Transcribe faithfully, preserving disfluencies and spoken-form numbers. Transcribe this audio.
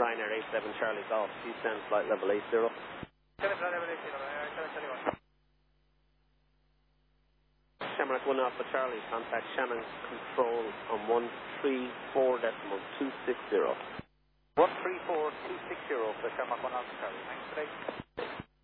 Ryanair eight seven Charlie Golf, descend flight level eight zero. seven flight level eight zero, Ryanair seven Charlie Golf. Shamrock one Alpha Charlie, contact Shannon Control on one three four decimal two six zero. one three four two six zero for Shamrock one Alpha Charlie. Thanks today.